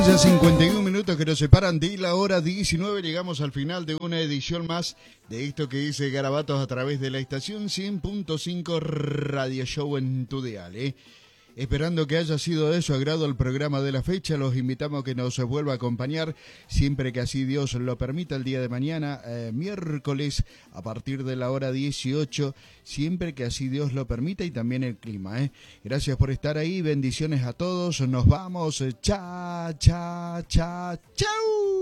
Ya 51 minutos que nos separan de la hora 19, llegamos al final de una edición más de esto que dice Garabatos a través de la estación 100.5 Radio Show en tu dial, Esperando que haya sido de su agrado el programa de la fecha, los invitamos a que nos vuelva a acompañar siempre que así Dios lo permita el día de mañana, miércoles a partir de la hora 18, siempre que así Dios lo permita y también el clima. Gracias por estar ahí, bendiciones a todos, nos vamos, cha, cha, cha, chau.